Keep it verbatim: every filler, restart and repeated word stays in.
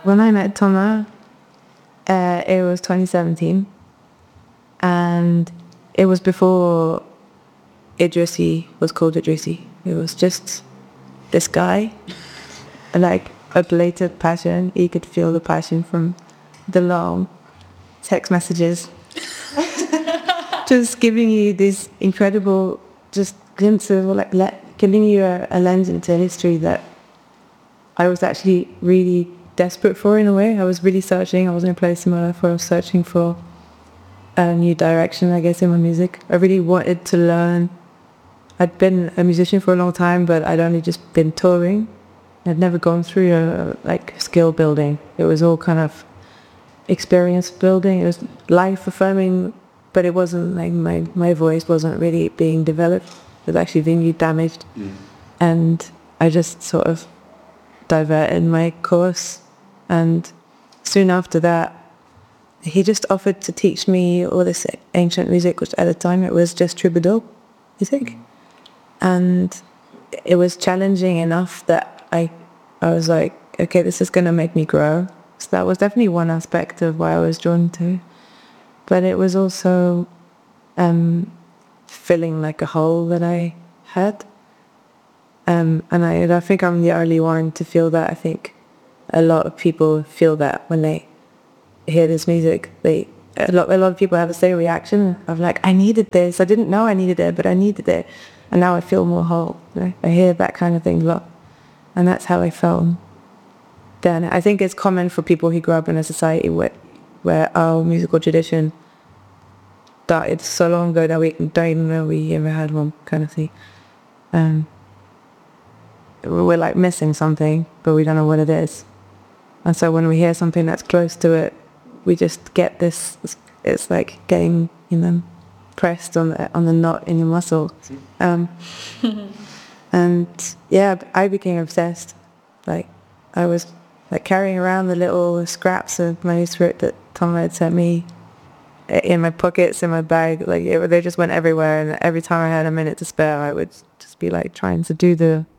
When I met Thomas, uh, it was twenty seventeen, and it was before Idrissi was called Idrissi. It was just this guy, like a blatant passion. You could feel the passion from the long text messages, just giving you this incredible, just glimpse of, like, le- giving you a, a lens into history that I was actually really desperate for, in a way. I was really searching. I was in a place in my life where I was searching for a new direction, I guess, in my music. I really wanted to learn. I'd been a musician for a long time, but I'd only just been touring. I'd never gone through a, like, skill building. It was all kind of experience building. It was life affirming, but it wasn't like my, my voice wasn't really being developed. It was actually being damaged. Mm. And I just sort of diverted my course, and soon after that he just offered to teach me all this ancient music, which at the time it was just troubadour music, and it was challenging enough that I I was like, okay, this is going to make me grow. So that was definitely one aspect of why I was drawn to, but it was also um, filling like a hole that I had. Um, and I, I think I'm the only one to feel that. I think a lot of people feel that when they hear this music. They a lot, a lot of people have the same reaction of like, I needed this. I didn't know I needed it, but I needed it. And now I feel more whole. You know? I hear that kind of thing a lot. And that's how I felt then. I think it's common for people who grew up in a society where, where our musical tradition started so long ago that we don't even know we ever had one, kind of thing. Um, we're like missing something, but we don't know what it is. And so when we hear something that's close to it, we just get this, it's like getting, you know, pressed on the, on the knot in your muscle. Um, and yeah, I became obsessed. Like, I was like carrying around the little scraps of manuscript that Tom had sent me in my pockets, in my bag. Like, it, they just went everywhere, and every time I had a minute to spare, I would just be like trying to do the